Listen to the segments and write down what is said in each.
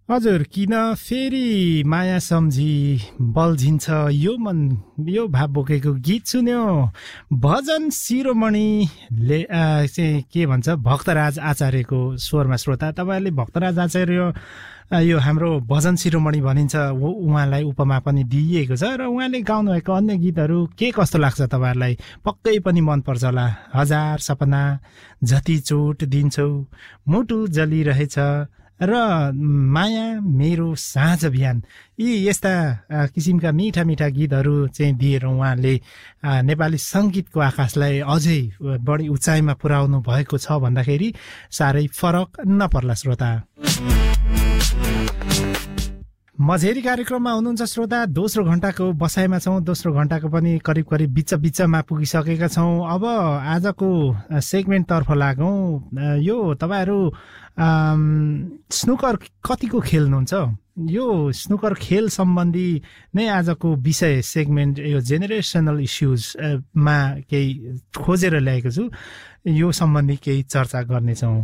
हजुर, किन फेरि माया सम्झी बल्झिन्छ यो मन, यो भाव बोकेको गीत सुन्यो। भजन शिरोमणिले चाहिँ के भन्छ, भक्तराज आचार्यको स्वरमा श्रोता। तपाईँहरूले भक्तराज आचार्य यो हाम्रो भजन शिरोमणि भनिन्छ, उहाँलाई उपमा पनि दिइएको छ र उहाँले गाउनुभएको अन्य गीतहरू के कस्तो लाग्छ तपाईँहरूलाई? पक्कै पनि मनपर्छ होला। हजार सपना, जति चोट दिन्छौ, मुटु जलिरहेछ र माया मेरो साँझ बिहान, यी यस्ता किसिमका मिठा मिठा गीतहरू चाहिँ दिएर उहाँले नेपाली सङ्गीतको आकाशलाई अझै बढी उचाइमा पुर्याउनु भएको छ भन्दाखेरि साह्रै फरक नपर्ला श्रोता। मझेरी कार्यक्रममा हुनुहुन्छ श्रोता। दोस्रो घण्टाको बसाइमा छौँ। दोस्रो घण्टाको पनि करिब करिब बिचमा पुगिसकेका छौँ। अब आजको सेगमेन्टतर्फ लागौँ। यो तपाईँहरू स्नुकर कतिको खेल्नुहुन्छ? यो स्नुकर खेल सम्बन्धी नै आजको विषय सेगमेन्ट, यो जेनेरेसनल इस्युजमा केही खोजेर ल्याएको छु। यो सम्बन्धी केही चर्चा गर्नेछौँ।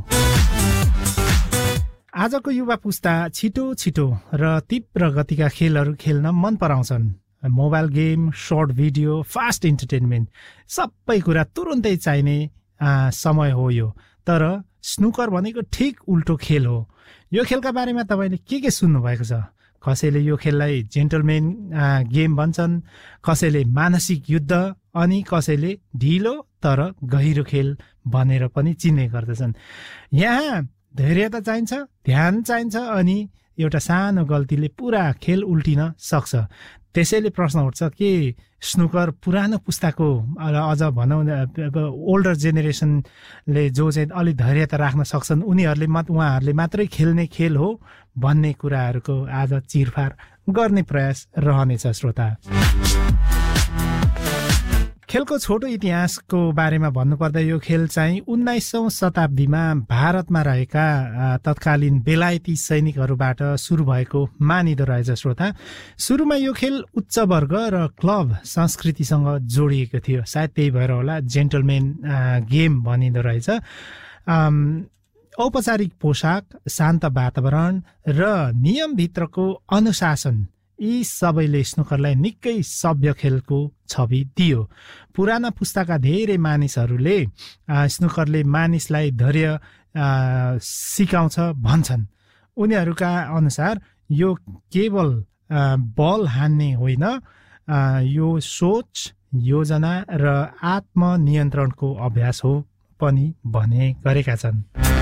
आजको युवा पुस्ता छिटो छिटो र तीव्र गतिका खेलहरू खेल्न मन पराउँछन्। Mobile game, short video, fast entertainment, सबै कुरा तुरुन्तै चाहिने समय हो यो। तर स्नुकर भनेको ठिक उल्टो खेल हो। यो खेलका बारेमा तपाईँले के सुन्नुभएको छ? कसैले यो खेललाई जेन्टलमेन गेम भन्छन्, कसैले मानसिक युद्ध, अनि कसैले ढिलो तर गहिरो खेल भनेर पनि चिन्ने गर्दछन्। यहाँ धैर्यता चाहिन्छ, ध्यान चाहिन्छ, अनि एउटा सानो गल्तीले पुरा खेल उल्टिन सक्छ। त्यसैले प्रश्न उठ्छ के स्नुकर पुरानो पुस्ताको अझ भनौँ ओल्डर जेनेरेसनले जो चाहिँ अलिक धैर्यता राख्न सक्छन् उहाँहरूले मात्रै खेल्ने खेल हो भन्ने कुराहरूको आज चिरफार गर्ने प्रयास रहनेछ श्रोता। खेलको छोटो इतिहासको बारेमा भन्नुपर्दा यो खेल चाहिँ 19औं शताब्दीमा भारतमा रहेका तत्कालीन बेलायती सैनिकहरूबाट सुरु भएको मानिँदो रहेछ श्रोता। सुरुमा यो खेल उच्च वर्ग र क्लब संस्कृतिसँग जोडिएको थियो। सायद त्यही भएर होला जेन्टलमेन गेम भनिँदो रहेछ। औपचारिक पोसाक, शान्त वातावरण र नियमभित्रको अनुशासन, यी सबैले स्नुकरलाई निकै सभ्य खेलको छवि दियो। पुराना पुस्ताका धेरै मानिसहरूले स्नुकरले मानिसलाई धैर्य सिकाउँछ भन्छन्। उनीहरूका अनुसार यो केवल बल हान्ने होइन, यो सोच, योजना र आत्मनियन्त्रणको अभ्यास हो पनि भने गरेका छन्।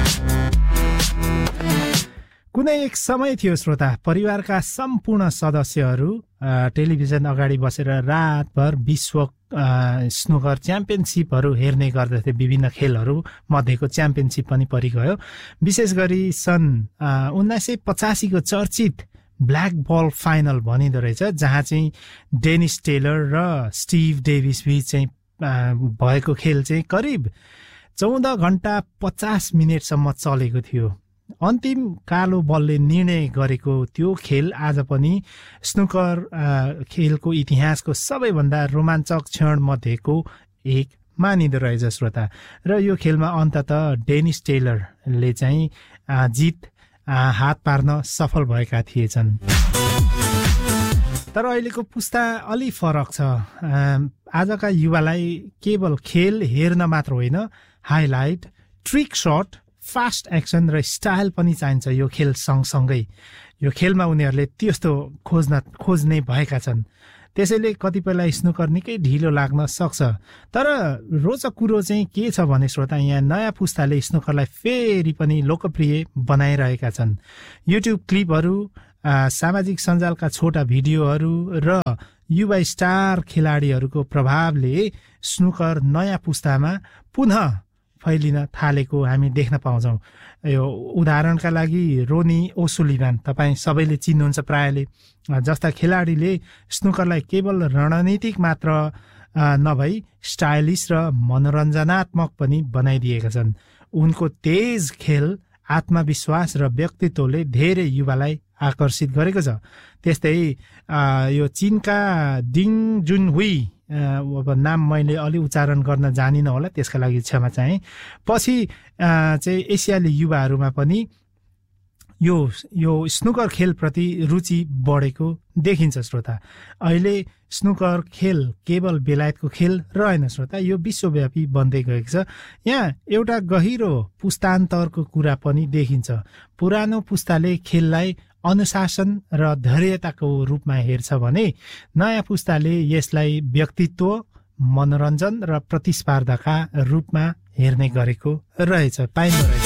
कुनै एक समय थियो श्रोता, परिवारका सम्पूर्ण सदस्यहरू टेलिभिजन अगाडि बसेर रातभर विश्व स्नुकर च्याम्पियनसिपहरू हेर्ने गर्दथे। विभिन्न खेलहरू मध्येको च्याम्पियनसिप पनि परिगयो। विशेष गरी सन् 1985 को चर्चित ब्ल्याक बल फाइनल भनिँदो रहेछ, जहाँ चाहिँ डेनिस टेलर र स्टिभ डेभिस बीच चाहिँ भएको खेल चाहिँ करिब 14 घण्टा 50 मिनटसम्म चलेको थियो। अन्तिम कालो बलले निर्णय गरेको त्यो खेल आज पनि स्नुकर खेलको इतिहासको सबैभन्दा रोमाञ्चक क्षण मध्येको एक मानिँदो रहेछ श्रोता। र यो खेलमा अन्ततः डेनिस टेलरले चाहिँ जित हात पार्न सफल भएका थिएछन्। तर अहिलेको पुस्ता अलि फरक छ। आजका युवालाई केवल खेल हेर्न मात्र होइन, highlight, trick shut, fast action र स्टाइल पनि चाहिन्छ यो खेल सँगसँगै। यो खेलमा उनीहरूले त्यस्तो खोज्ने भएका छन्। त्यसैले कतिपयलाई स्नुकर निकै ढिलो लाग्न सक्छ। तर रोचक कुरो चाहिँ के छ भने श्रोता, यहाँ नयाँ पुस्ताले स्नुकरलाई फेरि पनि लोकप्रिय बनाइरहेका छन्। युट्युब क्लिपहरू, सामाजिक सञ्जालका छोटा भिडियोहरू र युवा स्टार खेलाडीहरूको प्रभावले स्नुकर नयाँ पुस्तामा पुनः फैलिन थालेको हामी देख्न पाउँछौँ। यो उदाहरणका लागि रोनी ओसुलिभान, तपाईँ सबैले चिन्नुहुन्छ प्रायले, जस्ता खेलाडीले स्नुकरलाई केवल रणनीतिक मात्र नभई स्टाइलिस र मनोरञ्जनात्मक पनि बनाइदिएका छन्। उनको तेज खेल, आत्मविश्वास र व्यक्तित्वले धेरै युवालाई आकर्षित गरेको छ। त्यस्तै यो चीनका डिङ जुनहुई, अब नाम मैले अलि उच्चारण गर्न जानिनँ होला, त्यसका लागि क्षमा चाहे। पछि चाहिँ एसियाली युवाहरूमा पनि यो स्नुकर खेलप्रति रुचि बढेको देखिन्छ श्रोता। अहिले स्नुकर खेल केवल बेलायतको खेल रहेन श्रोता, यो विश्वव्यापी बन्दै गएको छ। यहाँ एउटा गहिरो पुस्तान्तरको कुरा पनि देखिन्छ। पुरानो पुस्ताले खेललाई अनुशासन र धैर्यताको रूपमा हेर्छ भने नयाँ पुस्ताले यसलाई व्यक्तित्व, मनोरञ्जन र प्रतिस्पर्धाका रूपमा हेर्ने गरेको पाइँदो रहेछ।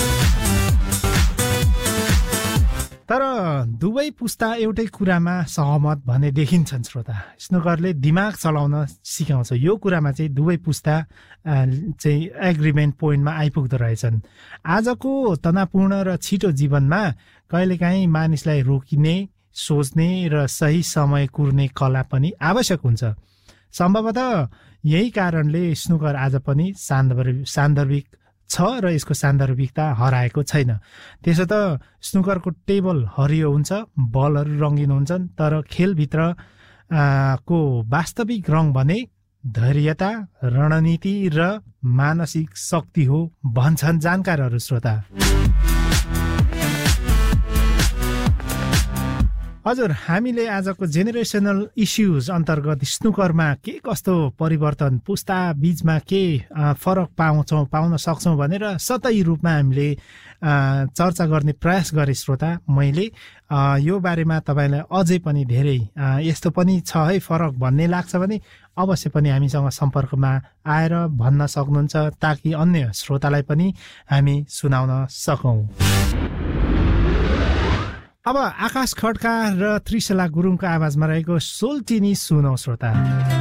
तर दुवै पुस्ता एउटै कुरामा सहमत भने देखिन्छन् श्रोता। स्नुकरले दिमाग चलाउन सिकाउँछ। यो कुरामा चाहिँ दुवै पुस्ता चाहिँ एग्रिमेन्ट पोइन्टमा आइपुग्दो रहेछन्। आजको तनावपूर्ण र छिटो जीवनमा कहिलेकाहीँ मानिसलाई रोकिने, सोच्ने र सही समय कुर्ने कला पनि आवश्यक हुन्छ। सम्भवतः यही कारणले स्नुकर आज पनि सान्दर्भिक छ र यसको सान्दर्भिकता हराएको छैन। त्यसो त स्नुकरको टेबल हरियो हुन्छ, बलहरू रङ्गिन हुन्छन्, तर खेलभित्र को वास्तविक रङ भने धैर्यता, रणनीति र मानसिक शक्ति हो भन्छन् जानकारहरू श्रोता। हजुर, हामीले आजको जेनेरेसनल इस्युज अन्तर्गत स्नुकरमा के कस्तो परिवर्तन, पुस्ता बीचमा के फरक पाउन सक्छौँ भनेर सतही रूपमा हामीले चर्चा गर्ने प्रयास गरे श्रोता। मैले यो बारेमा तपाईँलाई अझै पनि धेरै यस्तो पनि छ है फरक भन्ने लाग्छ भने अवश्य पनि हामीसँग सम्पर्कमा आएर भन्न सक्नुहुन्छ, ताकि अन्य श्रोतालाई पनि हामी सुनाउन सकौँ। अब आकाश खड्का र त्रिशला गुरुङको आवाजमा रहेको सोल्टिनी सुनौ श्रोता।